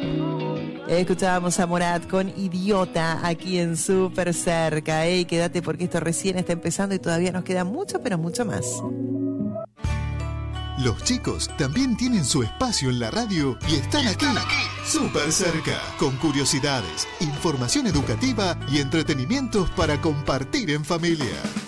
Escuchábamos a Morat con Idiota aquí en Súper Cerca. Quédate porque esto recién está empezando y todavía nos queda mucho, pero mucho más. Los chicos también tienen su espacio en la radio y están aquí. Súper Cerca, con curiosidades, información educativa y entretenimientos para compartir en familia.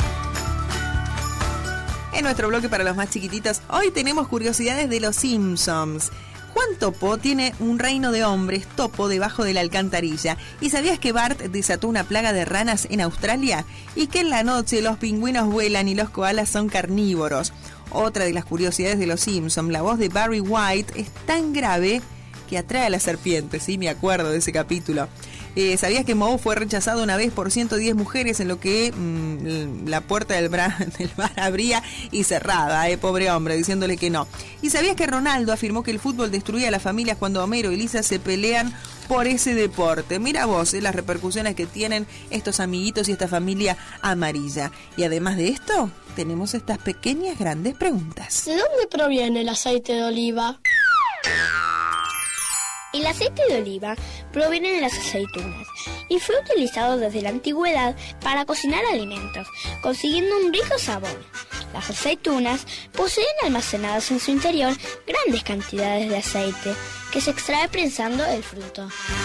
En nuestro bloque para los más chiquititos, hoy tenemos curiosidades de los Simpsons. Juan Topo tiene un reino de hombres topo debajo de la alcantarilla. ¿Y sabías que Bart desató una plaga de ranas en Australia? Y que en la noche los pingüinos vuelan y los koalas son carnívoros. Otra de las curiosidades de los Simpsons, la voz de Barry White es tan grave que atrae a las serpientes, ¿sí? Me acuerdo de ese capítulo. ¿Sabías que Moe fue rechazado una vez por 110 mujeres en lo que la puerta del bar abría y cerrada, pobre hombre, diciéndole que no? ¿Y sabías que Ronaldo afirmó que el fútbol destruía a las familias cuando Homero y Lisa se pelean por ese deporte? Mira vos las repercusiones que tienen estos amiguitos y esta familia amarilla. Y además de esto, tenemos estas pequeñas grandes preguntas. ¿De dónde proviene el aceite de oliva? El aceite de oliva proviene de las aceitunas y fue utilizado desde la antigüedad para cocinar alimentos, consiguiendo un rico sabor. Las aceitunas poseen almacenadas en su interior grandes cantidades de aceite que se extrae prensando el fruto.